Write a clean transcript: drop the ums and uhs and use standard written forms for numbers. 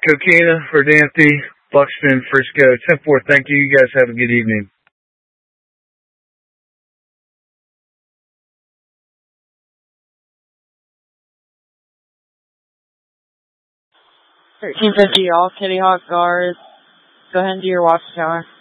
Coquina, Verdanthe, Buxton, Frisco. 10-4, thank you. You guys have a good evening. 1350 all Kitty Hawk guards. Go ahead and do your watchtower.